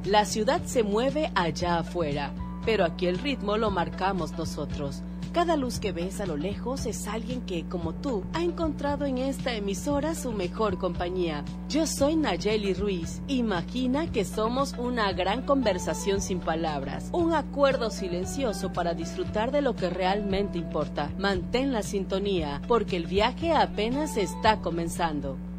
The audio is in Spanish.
La ciudad se mueve allá afuera, pero aquí el ritmo lo marcamos nosotros. Cada luz que ves a lo lejos es alguien que, como tú, ha encontrado en esta emisora su mejor compañía. Yo soy Nayeli Ruiz. Imagina que somos una gran conversación sin palabras, un acuerdo silencioso para disfrutar de lo que realmente importa. Mantén la sintonía, porque el viaje apenas está comenzando.